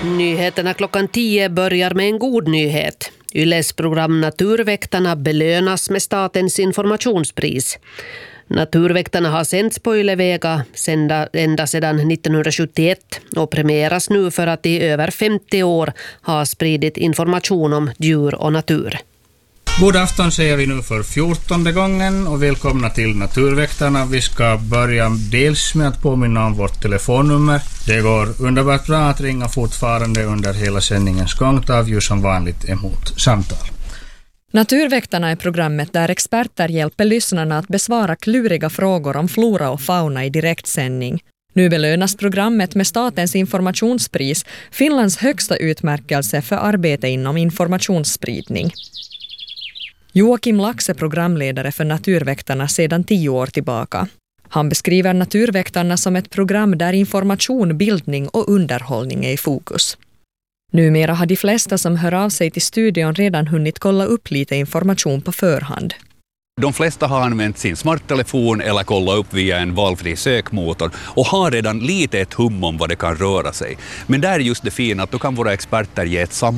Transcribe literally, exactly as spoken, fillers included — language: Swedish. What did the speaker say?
Nyheterna klockan tio börjar med en god nyhet. Yles program Naturväktarna belönas med statens informationspris. Naturväktarna har sänds på Yle Vega sända, ända sedan nittonhundrasjuttioett och premieras nu för att i över femtio år ha spridit information om djur och natur. God afton säger vi nu för fjortonde gången och välkomna till Naturväktarna. Vi ska börja dels med att påminna om vårt telefonnummer. Det går underbart bra att ringa fortfarande under hela sändningens gång. Tar vi ju som vanligt emot samtal. Naturväktarna är programmet där experter hjälper lyssnarna att besvara kluriga frågor om flora och fauna i direktsändning. Nu belönas programmet med statens informationspris, Finlands högsta utmärkelse för arbete inom informationsspridning. Joakim Lax är programledare för Naturväktarna sedan tio år tillbaka. Han beskriver Naturväktarna som ett program där information, bildning och underhållning är i fokus. Numera har de flesta som hör av sig till studion redan hunnit kolla upp lite information på förhand. De flesta har använt sin smarttelefon eller kollat upp via en valfri sökmotor och har redan lite ett hum om vad det kan röra sig. Men där är just det fina att då kan våra experter ge ett sammanhang